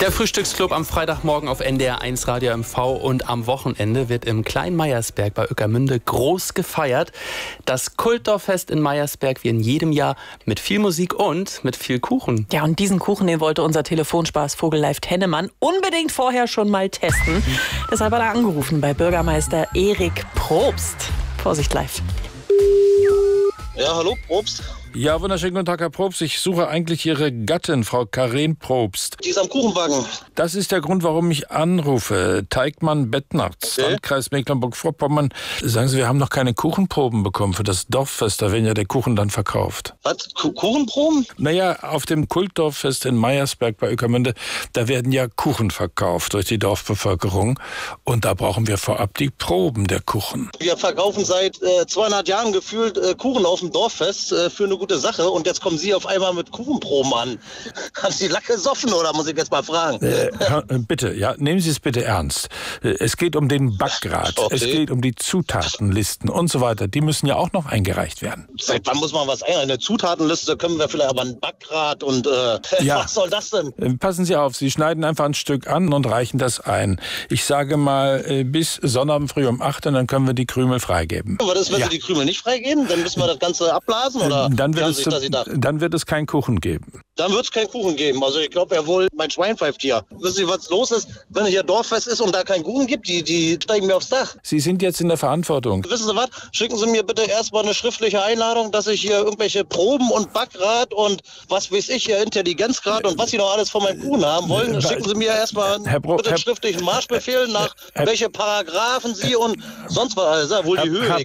Der Frühstücksclub am Freitagmorgen auf NDR 1 Radio MV und am Wochenende wird im kleinen Meyersberg bei Ueckermünde groß gefeiert. Das Kultdorffest in Meyersberg wie in jedem Jahr mit viel Musik und mit viel Kuchen. Ja, und diesen Kuchen, den wollte unser Telefonspaß Vogelleif Tennemann unbedingt vorher schon mal testen. Deshalb hat er angerufen bei Bürgermeister Erik Probst. Vorsicht live. Ja, hallo, Probst. Ja, wunderschönen guten Tag, Herr Probst. Ich suche eigentlich Ihre Gattin, Frau Karin Probst. Die ist am Kuchenwagen. Das ist der Grund, warum ich anrufe. Teigmann-Bettnarz, Landkreis Mecklenburg-Vorpommern. Sagen Sie, wir haben noch keine Kuchenproben bekommen für das Dorffest. Da werden ja der Kuchen dann verkauft. Was? Kuchenproben? Naja, auf dem Kultdorffest in Meyersberg bei Ueckermünde, da werden ja Kuchen verkauft durch die Dorfbevölkerung. Und da brauchen wir vorab die Proben der Kuchen. Wir verkaufen seit 200 Jahren gefühlt Kuchen auf dem Dorffest für eine gute Sache. Und jetzt kommen Sie auf einmal mit Kuchenproben an. Haben Sie Lack gesoffen oder muss ich jetzt mal fragen? Bitte, ja, nehmen Sie es bitte ernst. Es geht um den Backgrad, Okay. Es geht um die Zutatenlisten und so weiter. Die müssen ja auch noch eingereicht werden. Seit wann muss man was ein? Eine Zutatenliste können wir vielleicht, aber ein Backgrad und Ja. was soll das denn? Passen Sie auf, Sie schneiden einfach ein Stück an und reichen das ein. Ich sage mal bis Sonnabend früh um 8 und dann können wir die Krümel freigeben. Was ist, wenn Ja. Sie die Krümel nicht freigeben? Dann müssen wir das Ganze abblasen oder Dann wie haben Sie sich das gedacht? wird es keinen Kuchen geben. Dann wird es keinen Kuchen geben. Also ich glaube ja wohl, mein Schwein pfeift hier. Wissen Sie, was los ist? Wenn hier Dorffest ist und da keinen Kuchen gibt, die steigen mir aufs Dach. Sie sind jetzt in der Verantwortung. Wissen Sie was? Schicken Sie mir bitte erstmal eine schriftliche Einladung, dass ich hier irgendwelche Proben und Backgrad und was weiß ich, hier Intelligenzgrad und was Sie noch alles von meinem Kuchen haben wollen. Schicken Sie mir erstmal bitte einen schriftlichen Marschbefehl nach welche Paragraphen Sie und sonst was alles. Ja, wohl die Höhe.